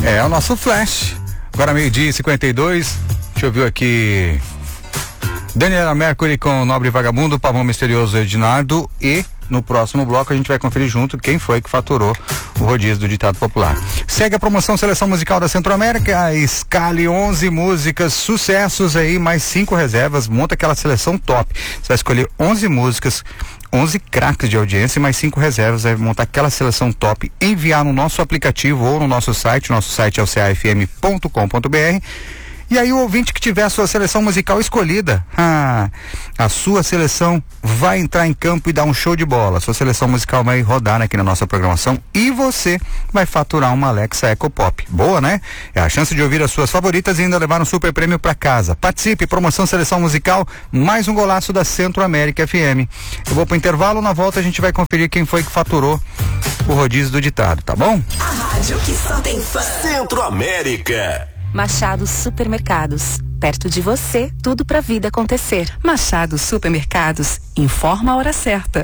É o nosso Flash. Agora 12h52. Deixa eu ver aqui. Daniela Mercury com Nobre Vagabundo, Pavão Misterioso Ednardo. E no próximo bloco a gente vai conferir junto quem foi que faturou o rodízio do ditado popular. Segue a promoção Seleção Musical da Centro-América. Escale 11 músicas, sucessos aí, mais 5 reservas. Monta aquela seleção top. Você vai escolher 11 músicas, 11 craques de audiência e mais 5 reservas. Vai montar aquela seleção top, enviar no nosso aplicativo ou no nosso site. Nosso site é o cafm.com.br. E aí o ouvinte que tiver a sua seleção musical escolhida, a sua seleção vai entrar em campo e dar um show de bola. A sua seleção musical vai rodar aqui na nossa programação e você vai faturar uma Alexa Eco Pop. Boa, né? É a chance de ouvir as suas favoritas e ainda levar um super prêmio para casa. Participe, promoção Seleção Musical, mais um golaço da Centro-América FM. Eu vou pro intervalo, na volta a gente vai conferir quem foi que faturou o rodízio do ditado, tá bom? A rádio que só tem fã. Centro-América. Machado Supermercados. Perto de você, tudo pra vida acontecer. Machado Supermercados. Informa a hora certa.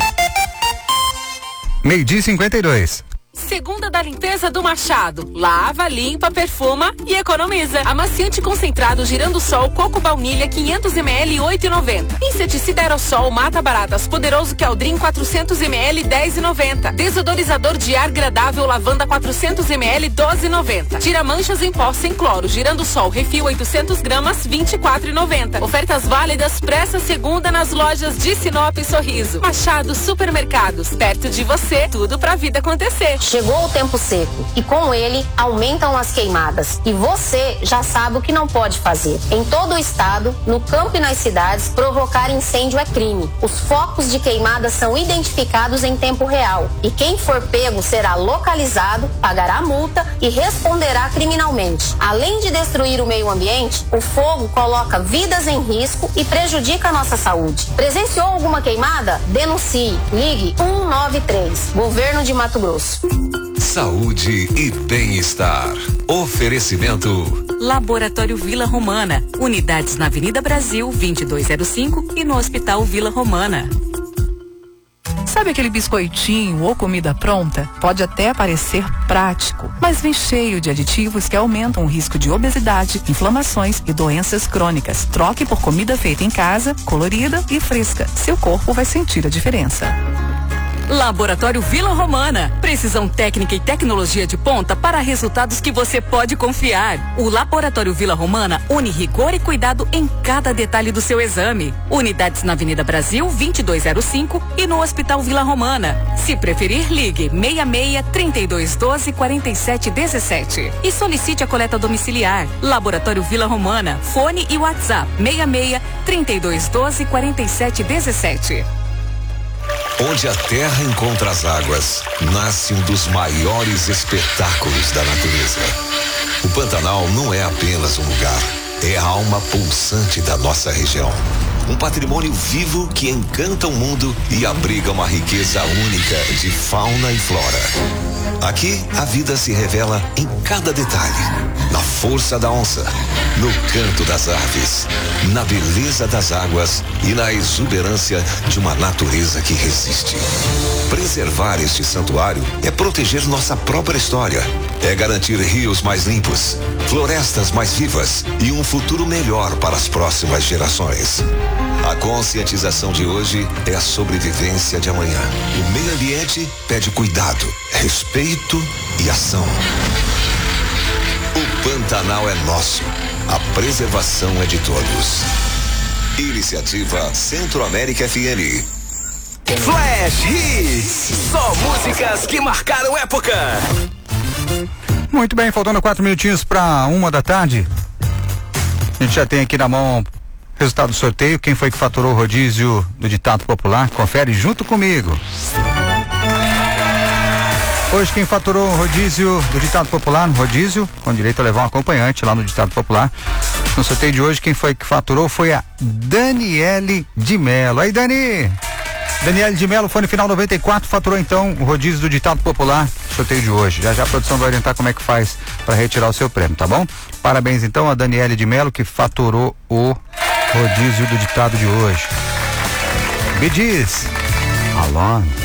12h52. Segunda da limpeza do Machado. Lava, limpa, perfuma e economiza. Amaciante concentrado Girando Sol Coco Baunilha 500 ml 8,90. Inseticida Aerossol Mata Baratas Poderoso Keldrin 400 ml 10,90. Desodorizador de ar agradável Lavanda 400 ml 12,90. Tira manchas em pó sem cloro Girando Sol Refil 800 gramas 24,90. Ofertas válidas para essa segunda nas lojas de Sinop e Sorriso. Machado Supermercados. Perto de você, tudo pra vida acontecer. Chegou o tempo seco e com ele aumentam as queimadas e você já sabe o que não pode fazer. Em todo o estado, no campo e nas cidades, provocar incêndio é crime. Os focos de queimada são identificados em tempo real e quem for pego será localizado, pagará multa e responderá criminalmente. Além de destruir o meio ambiente, o fogo coloca vidas em risco e prejudica a nossa saúde. Presenciou alguma queimada? Denuncie. Ligue 193. Governo de Mato Grosso. Saúde e bem-estar. Oferecimento. Laboratório Vila Romana. Unidades na Avenida Brasil 2205 e no Hospital Vila Romana. Sabe aquele biscoitinho ou comida pronta? Pode até parecer prático, mas vem cheio de aditivos que aumentam o risco de obesidade, inflamações e doenças crônicas. Troque por comida feita em casa, colorida e fresca. Seu corpo vai sentir a diferença. Laboratório Vila Romana. Precisão técnica e tecnologia de ponta para resultados que você pode confiar. O Laboratório Vila Romana une rigor e cuidado em cada detalhe do seu exame. Unidades na Avenida Brasil 2205 e no Hospital Vila Romana. Se preferir, ligue 66 3212 4717 e solicite a coleta domiciliar. Laboratório Vila Romana. Fone e WhatsApp 66 3212 4717. Onde a terra encontra as águas, nasce um dos maiores espetáculos da natureza. O Pantanal não é apenas um lugar, é a alma pulsante da nossa região. Um patrimônio vivo que encanta o mundo e abriga uma riqueza única de fauna e flora. Aqui, a vida se revela em cada detalhe. Na força da onça, no canto das aves, na beleza das águas e na exuberância de uma natureza que resiste. Preservar este santuário é proteger nossa própria história. É garantir rios mais limpos, florestas mais vivas e um futuro melhor para as próximas gerações. A conscientização de hoje é a sobrevivência de amanhã. O meio ambiente pede cuidado, respeito e ação. O Pantanal é nosso. A preservação é de todos. Iniciativa Centro-América FM. Flash Hits. Só músicas que marcaram época. Muito bem, faltando 4 minutinhos para 1h. A gente já tem aqui na mão resultado do sorteio, quem foi que faturou o rodízio do ditado popular. Confere junto comigo. Hoje quem faturou o rodízio do ditado popular, rodízio com direito a levar um acompanhante lá no ditado popular. No sorteio de hoje quem foi que faturou foi a Daniele de Melo. Aí, Dani! Daniele de Melo, fone final 94, faturou então o rodízio do ditado popular, sorteio de hoje. Já já a produção vai orientar como é que faz para retirar o seu prêmio, tá bom? Parabéns então a Daniele de Melo que faturou o rodízio do ditado de hoje. Me diz, Alone.